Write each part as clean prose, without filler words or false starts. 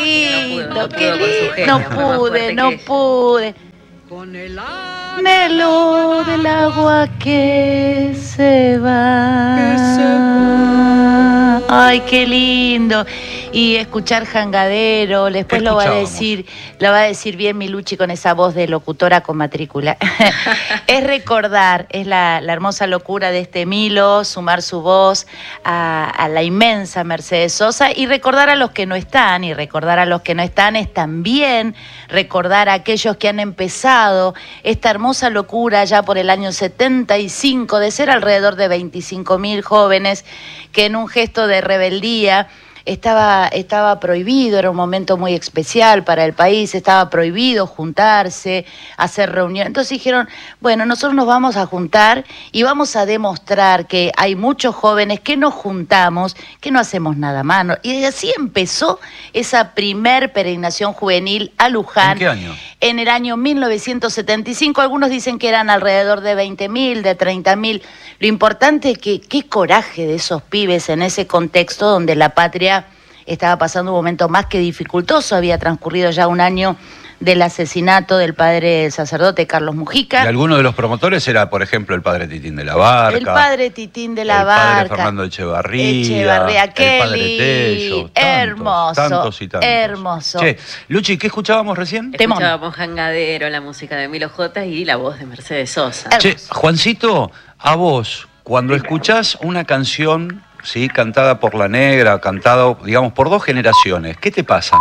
lindo, qué por su lindo. genio, No pude. Con el anhelo del agua que se va. Ay, qué lindo. Y escuchar Jangadero, después lo va a decir bien Milucci con esa voz de locutora con matrícula. Es recordar, es la hermosa locura de este Milo, sumar su voz a la inmensa Mercedes Sosa y recordar a los que no están, y recordar a los que no están es también recordar a aquellos que han empezado esta hermosa locura ya por el año 75, de ser alrededor de 25.000 jóvenes que en un gesto de rebeldía estaba prohibido, era un momento muy especial para el país, estaba prohibido juntarse, hacer reuniones. Entonces dijeron, bueno, nosotros nos vamos a juntar y vamos a demostrar que hay muchos jóvenes que nos juntamos, que no hacemos nada más. Y así empezó esa primer peregrinación juvenil a Luján. ¿En qué año? En el año 1975, algunos dicen que eran alrededor de 20.000, de 30.000. Lo importante es que qué coraje de esos pibes en ese contexto donde la patria estaba pasando un momento más que dificultoso. Había transcurrido ya un año del asesinato del padre sacerdote Carlos Mujica. Y alguno de los promotores era, por ejemplo, el padre Titín de la Barca. El padre Titín de la Barca. El padre Fernando Echevarría. El padre Tello. Hermoso. Tantos y tantos. Hermoso. Che, Luchi, ¿qué escuchábamos recién? Escuchábamos Jangadero, la música de Milo J y la voz de Mercedes Sosa. Che, Juancito, a vos, cuando escuchás una canción, ¿sí?, cantada por La Negra, cantada, digamos, por dos generaciones, ¿qué te pasa?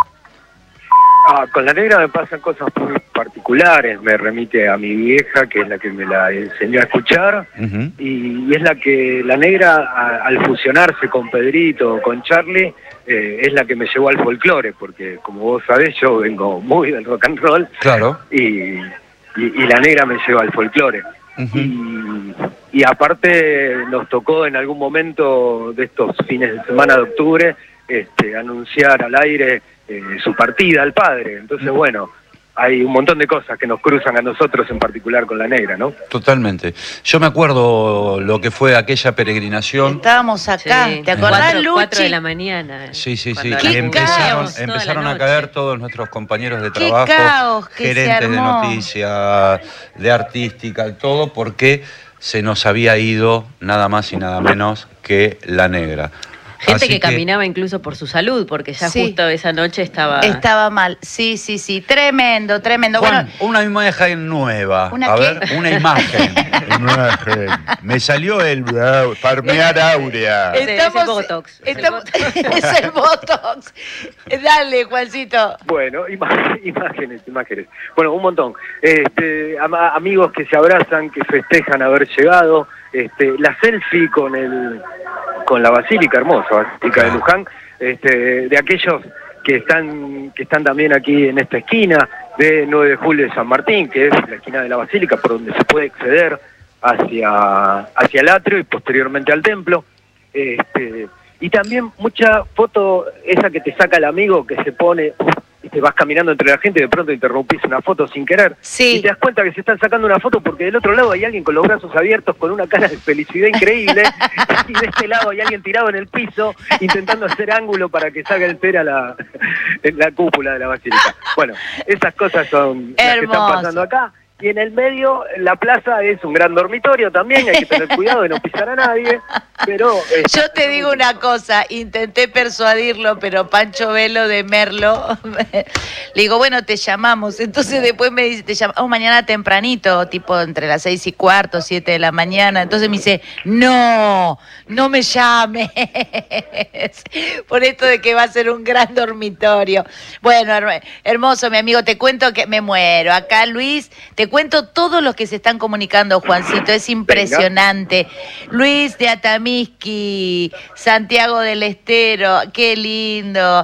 Con La Negra me pasan cosas muy particulares, me remite a mi vieja, que es la que me la enseñó a escuchar, y es la que La Negra, al fusionarse con Pedrito, con Charlie, es la que me llevó al folclore, porque como vos sabés, yo vengo muy del rock and roll, claro, y La Negra me lleva al folclore. Y aparte nos tocó en algún momento de estos fines de semana de octubre anunciar al aire su partida al padre. Entonces, bueno, hay un montón de cosas que nos cruzan a nosotros, en particular con La Negra, ¿no? Totalmente. Yo me acuerdo lo que fue aquella peregrinación. Estábamos acá, sí, ¿te acordás, Luchi? 4 de la mañana. Sí. ¿Qué Y empezaron a caer todos nuestros compañeros de trabajo, qué caos que gerentes de noticias, de artística, todo porque se nos había ido nada más y nada menos que La Negra. Gente que caminaba incluso por su salud, porque ya justo esa noche estaba mal. Sí. Tremendo. Juan, bueno, una imagen nueva. Una imagen. Me salió el farmear áurea. Es el Botox. Es el Botox. Dale, Juancito. Bueno, imágenes. Bueno, un montón. Amigos que se abrazan, que festejan haber llegado. La selfie con la Basílica, hermosa Basílica de Luján, de aquellos que están también aquí en esta esquina de 9 de julio de San Martín, que es la esquina de la Basílica por donde se puede acceder hacia el atrio y posteriormente al templo. Y también mucha foto, esa que te saca el amigo que se pone, y te vas caminando entre la gente y de pronto interrumpís una foto sin querer. Sí. Y te das cuenta que se están sacando una foto porque del otro lado hay alguien con los brazos abiertos, con una cara de felicidad increíble, y de este lado hay alguien tirado en el piso, intentando hacer ángulo para que salga entera en la cúpula de la basílica. Bueno, esas cosas son las que están pasando acá. Y en el medio, la plaza es un gran dormitorio también, hay que tener cuidado de no pisar a nadie, pero... Yo te digo una cosa, intenté persuadirlo, pero Pancho Velo de Merlo, le digo, bueno, te llamamos, entonces después me dice, te llamamos mañana tempranito, tipo entre las 6:15, 7 de la mañana, entonces me dice, no me llames, por esto de que va a ser un gran dormitorio. Bueno, hermoso, mi amigo, te cuento que me muero, acá Luis, te cuento todos los que se están comunicando, Juancito, es impresionante. Venga. Luis de Atamisqui, Santiago del Estero, qué lindo,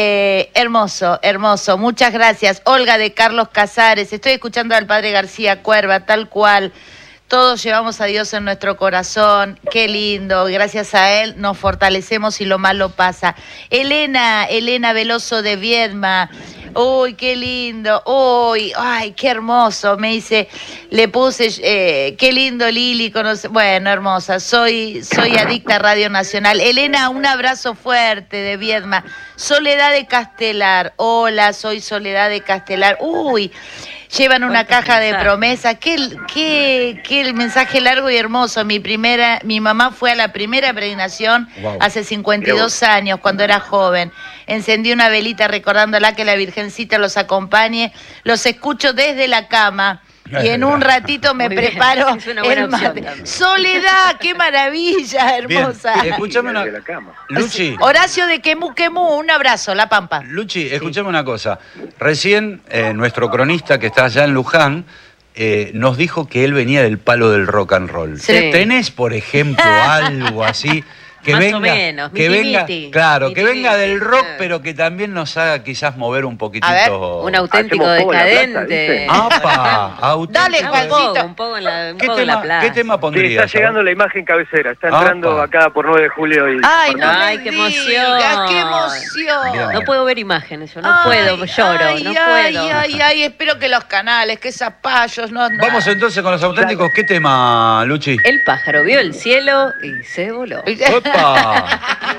hermoso, muchas gracias. Olga de Carlos Casares, estoy escuchando al padre García Cuerva, tal cual. Todos llevamos a Dios en nuestro corazón, qué lindo, gracias a Él nos fortalecemos y lo malo pasa. Elena Veloso de Viedma, Uy, qué lindo. Uy, ay, qué hermoso. Me dice, le puse, qué lindo Lili. Bueno, hermosa. Soy adicta a Radio Nacional. Elena, un abrazo fuerte de Viedma. Soledad de Castelar. Hola, soy Soledad de Castelar. Uy. Llevan una caja de promesas. Qué mensaje largo y hermoso. Mi mamá fue a la primera peregrinación hace 52 años, cuando era joven. Encendí una velita recordándola, que la Virgencita los acompañe. Los escucho desde la cama. Y en un ratito me preparo el mate. Soledad, qué maravilla, hermosa. Bien. Escúchame una... Luchi. Horacio de Quemú, un abrazo, La Pampa. Luchi, escúchame una cosa. Recién nuestro cronista que está allá en Luján nos dijo que él venía del palo del rock and roll. Sí. ¿Tenés, por ejemplo, algo así? Que más venga, o menos, que venga, claro, que venga del rock, claro, pero que también nos haga quizás mover un poquitito. Un auténtico decadente. ¡Apa! Dale, Juancito. Un poco en la plaza. ¿Qué tema pondrías? Sí, está llegando la imagen cabecera. Está entrando acá por 9 de julio. Y ¡Ay, no! ¡Ay, qué emoción! ¡Qué emoción! Bien. No puedo ver imágenes, yo no puedo, lloro, no puedo. Ay, espero que los canales, que zapallos, no. Vamos entonces con los auténticos. ¿Qué tema, Luchi? El pájaro vio el cielo y se voló. ¡Opa!